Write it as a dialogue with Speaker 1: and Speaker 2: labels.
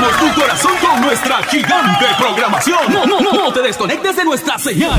Speaker 1: tu corazón con nuestra gigante programación. No te desconectes de nuestra señal.